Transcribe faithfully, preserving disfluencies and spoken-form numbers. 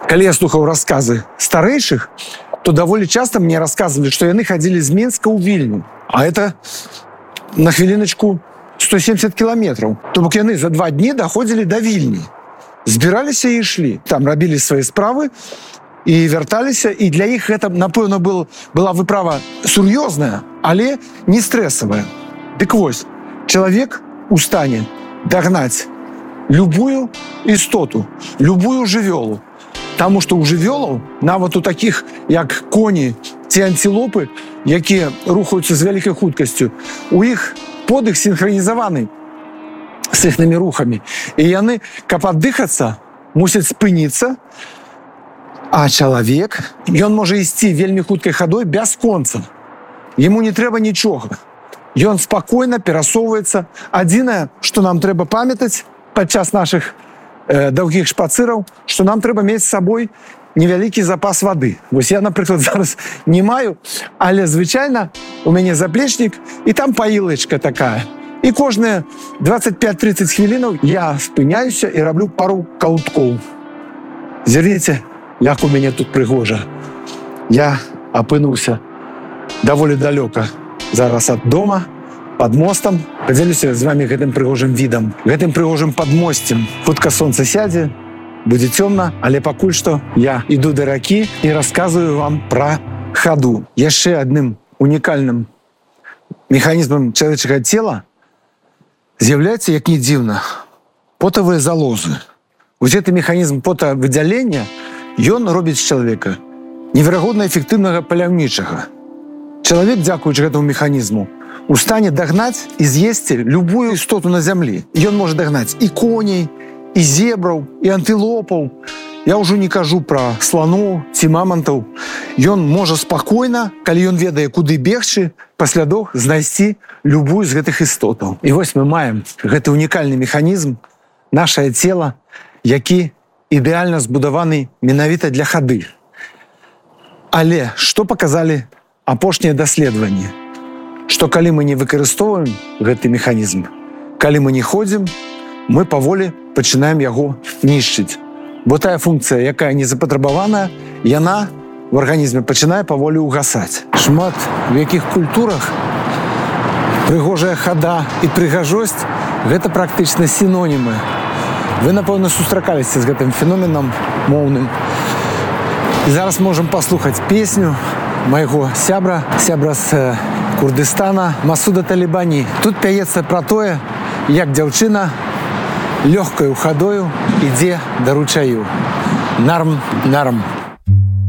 Калі я слухаў расказы старэйшых, то даволі часта мне рассказывали, што яны ходили з Менска ў Вільню. А это на хвіліначку сто семьдесят километров. То бок яны за два дні доходили до Вільні. Збіраліся і ішлі. Там рабілі свае справы і вярталіся. І для іх гэта, напэўна, был, была выправа сур'ёзная, але не стрэсавая. Дык вось, чалавек у стане дагнаць любую істоту, любую жывёлу. Таму што ў жывёлаў, нават у такіх, як коні ці антилопы, якія рухаюцца з вялікай хуткасцю, у іх подых синхронізаваны з іхнымі рухамі. І яны, каб аддыхацца, мусяць спыніцца, а чалавек, ён можа ісці вельмі хуткай хадой бясконца. Яму не трэба нічога. Ён спакойна перасоўваецца. Адзінае, што нам трэба памятаць падчас нашых э, даўгіх шпацыраў, што нам трэба мець з сабой невялікі запас вады. Вось я, напрыклад, зараз не маю, але звычайна у мяне заплечнік, і там паілачка такая. І кожныя двадцать пять тридцать хвілінаў я спыняюся і раблю пару каўткоў. Зірніце, як у мяне тут прыгожа. Я апынуўся даволі далёка зараз ад дома, пад мостам. Падзялюся з вами гэтым прыгожым відам, гэтым прыгожым падмосцем. Хутка сонца сядзе, будзе цёмна, але пакуль што я іду да ракі і расказваю вам пра хаду. Яшчэ адным унікальным механізмам чалавечага цела з'яўляецца, як не дзіўна, потавыя залозы. Вось гэты механізм потавыдзялення, ён робіць з чалавека неверагодна эфектыўнага паляўнічага. Чалавек, дзякуючы гэтаму механізму, у стане дагнаць і з'есці любую істоту на зямлі. Ён можа дагнаць і коней, і зебраў, і антылопаў. Я ўжо не кажу пра сланоў ці мамантаў. Ён можа спакойна, калі ён ведае, куды бегчы, паслядоў знайсці любую з гэтых істотаў. І вось мы маем гэты унікальны механізм, нашае цела, які ідэальна збудаваны менавіта для хады. Але што паказалі апошнія даследаванні? Што калі мы не выкарыстоўваем гэты механізм, калі мы не ходзім, мы паволі пачынаем яго нішчыць. Бо тая функцыя, якая не запатрабаваная, яна в арганізме пачынае паволі ўгасаць. Шмат у якіх культурах прыгожая хада і прыгажосць – гэта практычна сінонімы. Вы, напэўна, сустракаліся з гэтым феноменам моўным. І зараз можам паслухаць песню майго сябра, сябра з Курдыстана, Масуда Талибани. Тут пяецца пра тое, як дзяўчына лёгкаю хадою ідзе да ручаю. Нарм, нарм.